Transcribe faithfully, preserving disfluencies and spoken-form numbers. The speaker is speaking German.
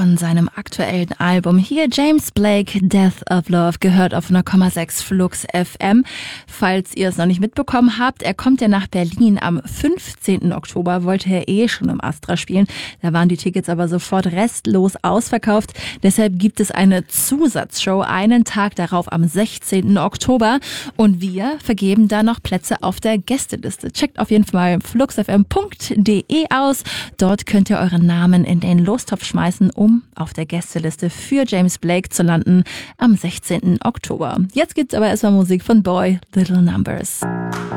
von seinem aktuellen Album. Hier James Blake, Death of Love, gehört auf null Komma sechs Flux F M. Falls ihr es noch nicht mitbekommen habt, er kommt ja nach Berlin am fünfzehnten Oktober, wollte er eh schon im Astra spielen. Da waren die Tickets aber sofort restlos ausverkauft. Deshalb gibt es eine Zusatzshow einen Tag darauf am sechzehnten Oktober. Und wir vergeben da noch Plätze auf der Gästeliste. Checkt auf jeden Fall fluxfm punkt de aus. Dort könnt ihr euren Namen in den Lostopf schmeißen, um auf der Gästeliste für James Blake zu landen am sechzehnten Oktober. Jetzt gibt's aber erstmal Musik von Boy Little Numbers.